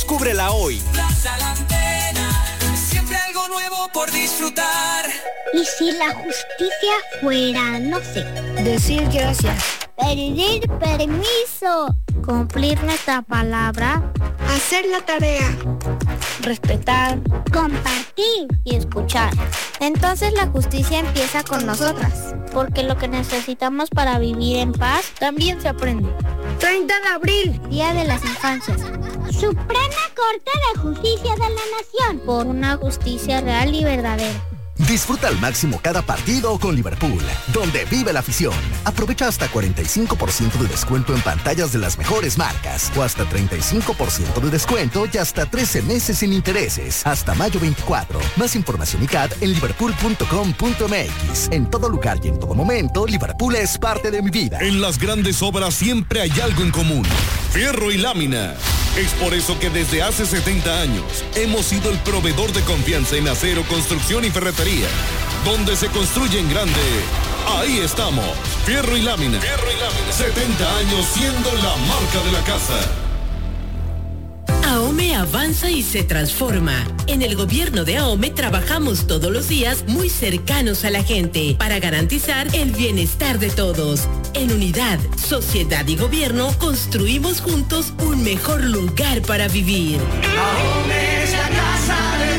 Descúbrela hoy. Plaza La Antena, siempre algo nuevo por disfrutar. ¿Y si la justicia fuera, no sé, decir gracias, pedir permiso, cumplir nuestra palabra, hacer la tarea, respetar, compartir y escuchar? Entonces la justicia empieza con nosotras, porque lo que necesitamos para vivir en paz también se aprende. 30 de abril, Día de las Infancias. Suprema Corte de Justicia de la Nación. Por una justicia real y verdadera. Disfruta al máximo cada partido con Liverpool, donde vive la afición. Aprovecha hasta 45% de descuento en pantallas de las mejores marcas, o hasta 35% de descuento y hasta 13 meses sin intereses, hasta mayo 24. Más información y CAD en liverpool.com.mx. En todo lugar y en todo momento, Liverpool es parte de mi vida. En las grandes obras siempre hay algo en común: fierro y lámina. Es por eso que desde hace 70 años hemos sido el proveedor de confianza en acero, construcción y ferretería. Donde se construye en grande, ahí estamos. Fierro y lámina. 70 años siendo la marca de la casa. AOME avanza y se transforma. En el gobierno de AOME trabajamos todos los días muy cercanos a la gente para garantizar el bienestar de todos. En unidad, sociedad y gobierno construimos juntos un mejor lugar para vivir. AOME es la casa de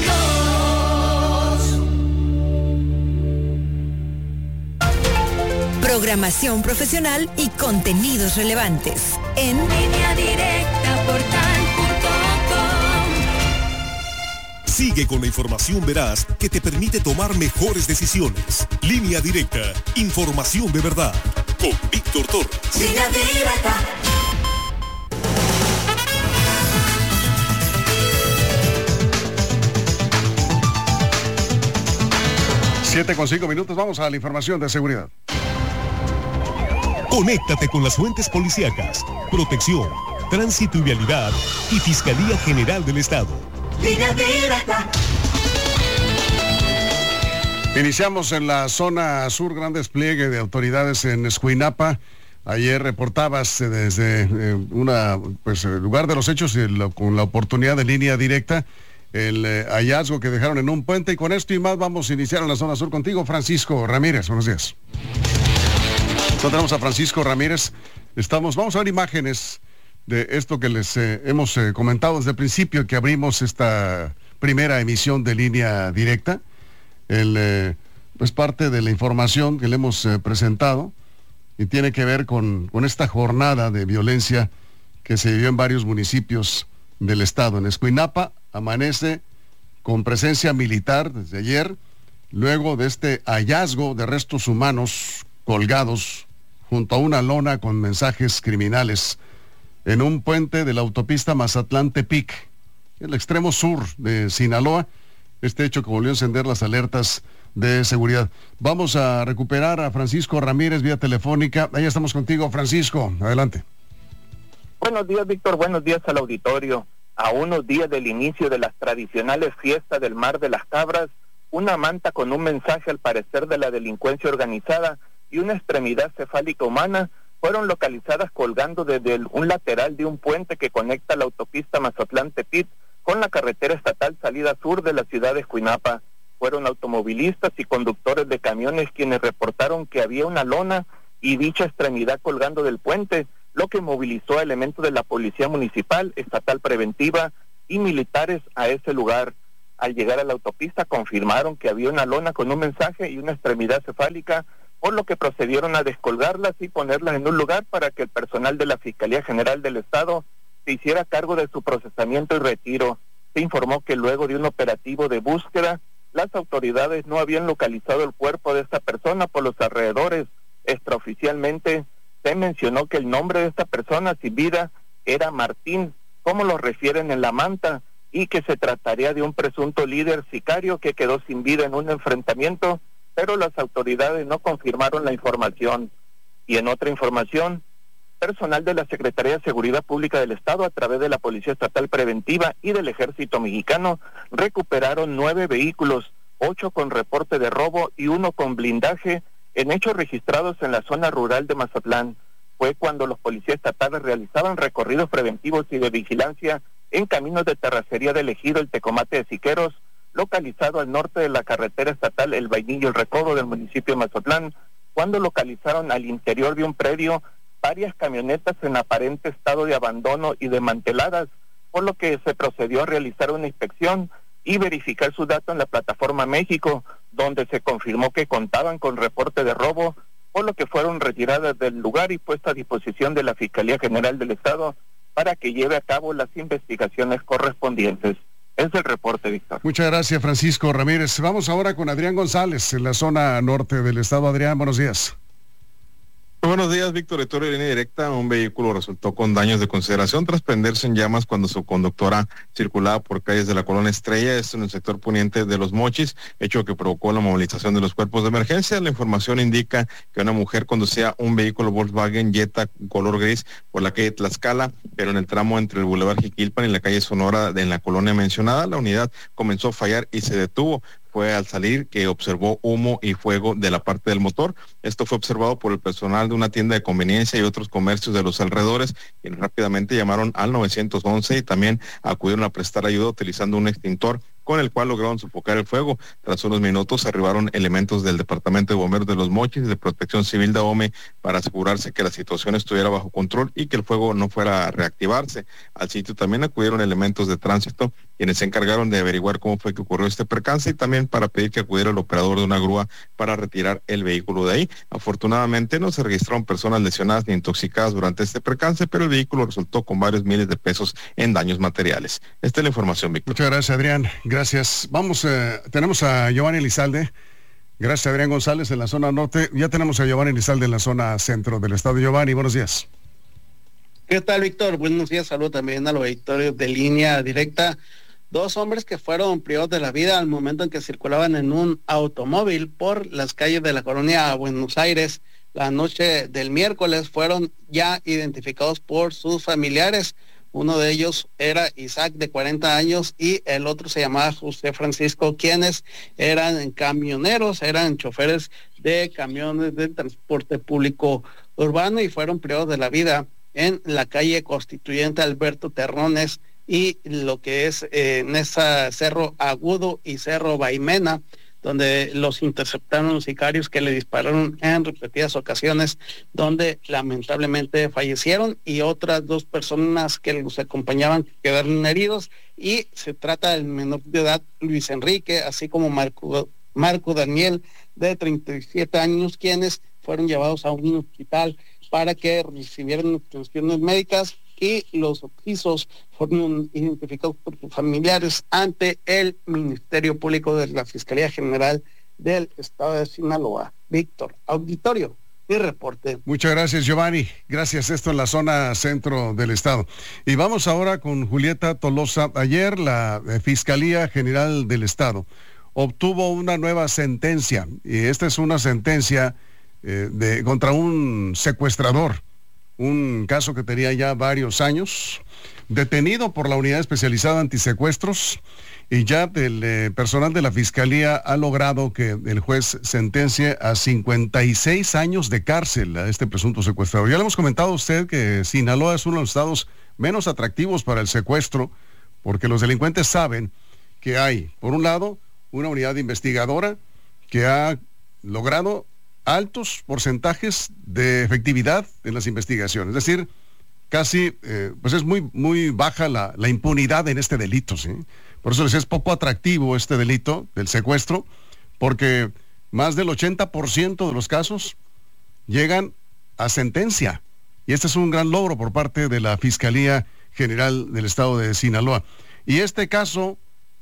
todos. Programación profesional y contenidos relevantes en Línea Directa Portal. Sigue con la información veraz que te permite tomar mejores decisiones. Línea Directa, información de verdad. Con Víctor Torres. Línea Directa. Siete con 5 minutos, vamos a la información de seguridad. Conéctate con las fuentes policíacas, protección, tránsito y vialidad y Fiscalía General del Estado. Línea Directa. Iniciamos en la zona sur, gran despliegue de autoridades en Escuinapa. Ayer reportabas desde lugar de los hechos con la oportunidad de Línea Directa el hallazgo que dejaron en un puente, y con esto y más vamos a iniciar en la zona sur contigo, Francisco Ramírez. Buenos días. Encontramos a Francisco Ramírez. Vamos a ver imágenes de esto que les hemos comentado desde el principio que abrimos esta primera emisión de Línea Directa. Parte de la información que le hemos presentado y tiene que ver con esta jornada de violencia que se vivió en varios municipios del estado. En Escuinapa amanece con presencia militar desde ayer, luego de este hallazgo de restos humanos colgados junto a una lona con mensajes criminales en un puente de la autopista Mazatlán-Tepic, el extremo sur de Sinaloa. Este hecho que volvió a encender las alertas de seguridad. Vamos a recuperar a Francisco Ramírez vía telefónica. Ahí estamos contigo, Francisco. Adelante. Buenos días, Víctor. Buenos días al auditorio. A unos días del inicio de las tradicionales fiestas del Mar de las Cabras, una manta con un mensaje al parecer de la delincuencia organizada y una extremidad cefálica humana fueron localizadas colgando desde un lateral de un puente que conecta la autopista Mazatlán-Tepic con la carretera estatal salida sur de la ciudad de Escuinapa. Fueron automovilistas y conductores de camiones quienes reportaron que había una lona y dicha extremidad colgando del puente, lo que movilizó a elementos de la Policía Municipal, Estatal Preventiva y militares a ese lugar. Al llegar a la autopista confirmaron que había una lona con un mensaje y una extremidad cefálica, por lo que procedieron a descolgarlas y ponerlas en un lugar para que el personal de la Fiscalía General del Estado se hiciera cargo de su procesamiento y retiro. Se informó que luego de un operativo de búsqueda, las autoridades no habían localizado el cuerpo de esta persona por los alrededores. Extraoficialmente se mencionó que el nombre de esta persona sin vida era Martín, como lo refieren en la manta, y que se trataría de un presunto líder sicario que quedó sin vida en un enfrentamiento, pero las autoridades no confirmaron la información. Y en otra información, personal de la Secretaría de Seguridad Pública del Estado, a través de la Policía Estatal Preventiva y del Ejército Mexicano, recuperaron 9 vehículos, 8 con reporte de robo y 1 con blindaje, en hechos registrados en la zona rural de Mazatlán. Fue cuando los policías estatales realizaban recorridos preventivos y de vigilancia en caminos de terracería del ejido El Tecomate de Siqueros, localizado al norte de la carretera estatal El Vainillo El Recodo del municipio de Mazatlán, cuando localizaron al interior de un predio varias camionetas en aparente estado de abandono y desmanteladas, por lo que se procedió a realizar una inspección y verificar su dato en la plataforma México, donde se confirmó que contaban con reporte de robo, por lo que fueron retiradas del lugar y puestas a disposición de la Fiscalía General del Estado para que lleve a cabo las investigaciones correspondientes. Es el reporte, Víctor. Muchas gracias, Francisco Ramírez. Vamos ahora con Adrián González, en la zona norte del estado. Adrián, buenos días. Buenos días, Víctor. Lector de línea directa. Un vehículo resultó con daños de consideración tras prenderse en llamas cuando su conductora circulaba por calles de la colonia Estrella, esto en el sector poniente de Los Mochis, hecho que provocó la movilización de los cuerpos de emergencia. La información indica que una mujer conducía un vehículo Volkswagen Jetta color gris por la calle Tlaxcala, pero en el tramo entre el Boulevard Jiquilpan y la calle Sonora en la colonia mencionada, la unidad comenzó a fallar y se detuvo. Fue al salir que observó humo y fuego de la parte del motor. Esto fue observado por el personal de una tienda de conveniencia y otros comercios de los alrededores, quienes rápidamente llamaron al 911 y también acudieron a prestar ayuda utilizando un extintor, con el cual lograron sofocar el fuego. Tras unos minutos arribaron elementos del Departamento de Bomberos de Los Mochis y de Protección Civil de AOME para asegurarse que la situación estuviera bajo control y que el fuego no fuera a reactivarse. Al sitio también acudieron elementos de tránsito, quienes se encargaron de averiguar cómo fue que ocurrió este percance y también para pedir que acudiera el operador de una grúa para retirar el vehículo de ahí. Afortunadamente no se registraron personas lesionadas ni intoxicadas durante este percance, pero el vehículo resultó con varios miles de pesos en daños materiales. Esta es la información, Víctor. Muchas gracias, Adrián. Gracias. Vamos, tenemos a Giovanni Elizalde. Gracias, Adrián González, en la zona norte. Ya tenemos a Giovanni Elizalde en la zona centro del estado. Giovanni, buenos días. ¿Qué tal, Víctor? Buenos días. Saludo también a los auditores de línea directa. 2 hombres que fueron privados de la vida al momento en que circulaban en un automóvil por las calles de la colonia Buenos Aires la noche del miércoles fueron ya identificados por sus familiares. Uno de ellos era Isaac, de 40 años, y el otro se llamaba José Francisco, quienes eran camioneros, eran choferes de camiones de transporte público urbano y fueron privados de la vida en la calle Constituyente Alberto Terrones y lo que es en esa Cerro Agudo y Cerro Baimena, donde los interceptaron los sicarios que le dispararon en repetidas ocasiones, donde lamentablemente fallecieron y otras 2 personas que los acompañaban quedaron heridos, y se trata del menor de edad Luis Enrique, así como Marco Daniel, de 37 años, quienes fueron llevados a un hospital para que recibieran atenciones médicas, y los oxisos fueron identificados por sus familiares ante el Ministerio Público de la Fiscalía General del Estado de Sinaloa. Víctor, auditorio y reporte. Muchas gracias, Giovanni. Gracias. Esto en la zona centro del estado. Y vamos ahora con Julieta Tolosa. Ayer la Fiscalía General del Estado obtuvo una nueva sentencia, y esta es una sentencia contra un secuestrador. Un caso que tenía ya varios años, detenido por la Unidad Especializada Antisecuestros, y ya el personal de la Fiscalía ha logrado que el juez sentencie a 56 años de cárcel a este presunto secuestrador. Ya le hemos comentado a usted que Sinaloa es uno de los estados menos atractivos para el secuestro, porque los delincuentes saben que hay, por un lado, una unidad investigadora que ha logrado altos porcentajes de efectividad en las investigaciones, es decir, casi, pues es muy baja la impunidad en este delito, ¿sí? Por eso les es poco atractivo este delito del secuestro, porque más del 80% de los casos llegan a sentencia, y este es un gran logro por parte de la Fiscalía General del Estado de Sinaloa. Y este caso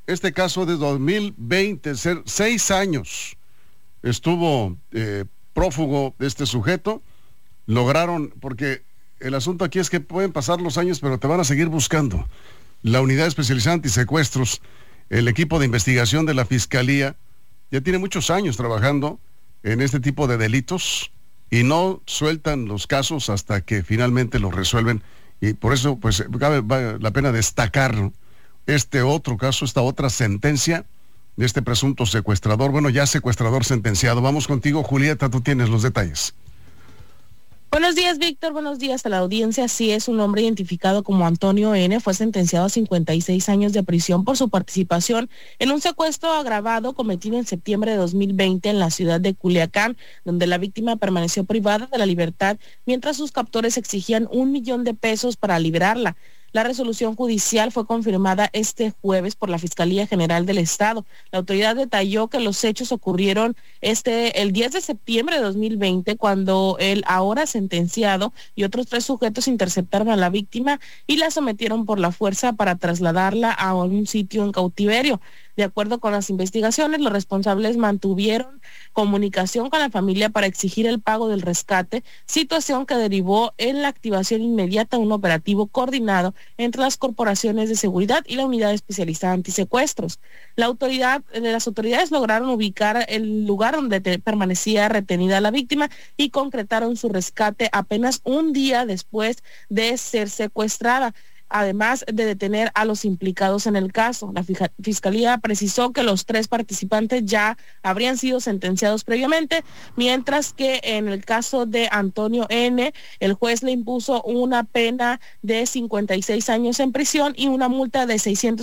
de 2020, 6 años, estuvo prófugo de este sujeto. Lograron, porque el asunto aquí es que pueden pasar los años, pero te van a seguir buscando. La Unidad Especializada Antisecuestros, el equipo de investigación de la Fiscalía, ya tiene muchos años trabajando en este tipo de delitos y no sueltan los casos hasta que finalmente los resuelven. Y por eso, pues, vale la pena destacar este otro caso, esta otra sentencia de este presunto secuestrador, bueno, ya secuestrador sentenciado. Vamos contigo, Julieta, tú tienes los detalles. Buenos días, Víctor. Buenos días a la audiencia. Sí, es un hombre identificado como Antonio N. Fue sentenciado a 56 años de prisión por su participación en un secuestro agravado cometido en septiembre de 2020 en la ciudad de Culiacán, donde la víctima permaneció privada de la libertad mientras sus captores exigían $1,000,000 para liberarla. La resolución judicial fue confirmada este jueves por la Fiscalía General del Estado. La autoridad detalló que los hechos ocurrieron el 10 de septiembre de 2020, cuando el ahora sentenciado y otros 3 sujetos interceptaron a la víctima y la sometieron por la fuerza para trasladarla a un sitio en cautiverio. De acuerdo con las investigaciones, los responsables mantuvieron comunicación con la familia para exigir el pago del rescate, situación que derivó en la activación inmediata de un operativo coordinado entre las corporaciones de seguridad y la unidad especializada antisecuestros. Las autoridades lograron ubicar el lugar donde permanecía retenida la víctima y concretaron su rescate apenas un día después de ser secuestrada, además de detener a los implicados en el caso. La Fiscalía precisó que los 3 participantes ya habrían sido sentenciados previamente, mientras que en el caso de Antonio N., el juez le impuso una pena de 56 años en prisión y una multa de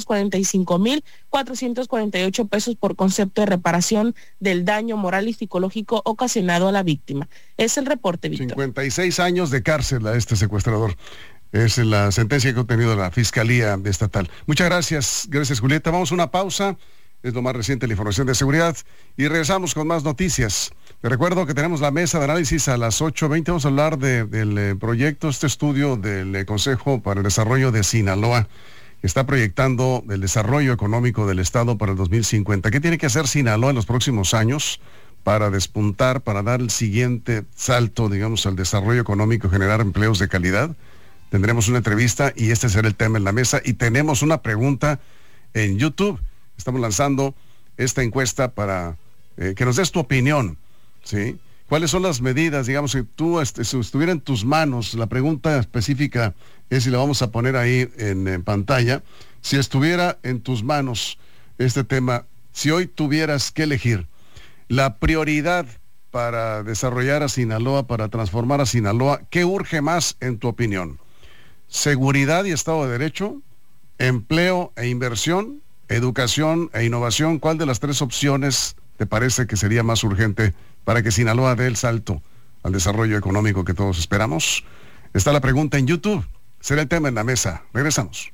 $645,448 por concepto de reparación del daño moral y psicológico ocasionado a la víctima. Es el reporte, Víctor. 56 años de cárcel a este secuestrador. Es la sentencia que ha obtenido la Fiscalía Estatal. Muchas gracias. Gracias, Julieta. Vamos a una pausa. Es lo más reciente de la información de seguridad. Y regresamos con más noticias. Te recuerdo que tenemos la mesa de análisis a las 8:20. Vamos a hablar del proyecto, este estudio del Consejo para el Desarrollo de Sinaloa, que está proyectando el desarrollo económico del Estado para el 2050. ¿Qué tiene que hacer Sinaloa en los próximos años para despuntar, para dar el siguiente salto, digamos, al desarrollo económico y generar empleos de calidad? Tendremos una entrevista y este será el tema en la mesa. Y tenemos una pregunta en YouTube. Estamos lanzando esta encuesta para que nos des tu opinión, ¿sí? ¿Cuáles son las medidas, digamos, si tú si estuviera en tus manos? La pregunta específica es, y la vamos a poner ahí en pantalla, si estuviera en tus manos este tema, si hoy tuvieras que elegir la prioridad para desarrollar a Sinaloa, para transformar a Sinaloa, ¿qué urge más en tu opinión? ¿Seguridad y Estado de Derecho? ¿Empleo e inversión? ¿Educación e innovación? ¿Cuál de las 3 opciones te parece que sería más urgente para que Sinaloa dé el salto al desarrollo económico que todos esperamos? Está la pregunta en YouTube. Será el tema en la mesa. Regresamos.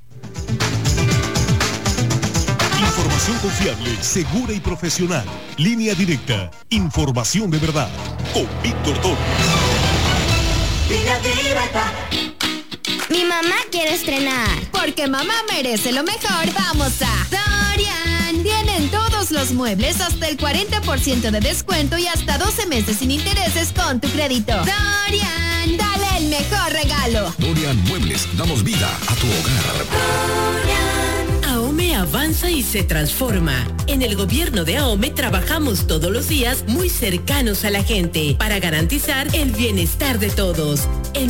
Información confiable, segura y profesional. Línea Directa. Información de verdad. Con Víctor Toro. Línea Directa. Mi mamá quiere estrenar. Porque mamá merece lo mejor, vamos a Sorian. Tienen todos los muebles hasta el 40% de descuento y hasta 12 meses sin intereses con tu crédito. Sorian, dale el mejor regalo. Sorian Muebles, damos vida a tu hogar. AOME avanza y se transforma. En el gobierno de AOME trabajamos todos los días muy cercanos a la gente para garantizar el bienestar de todos. En